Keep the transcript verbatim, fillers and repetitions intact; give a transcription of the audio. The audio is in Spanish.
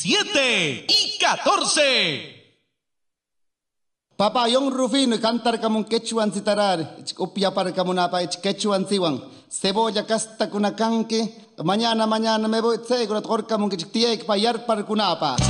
siete y catorce. Papayong Rufino y cantar como un quechuan citarar, upia para como una pa quechuan siwan. Cebolla casta kuna canque, mañana mañana me voy a hacer con la torca como que tiene que payar para kunapa.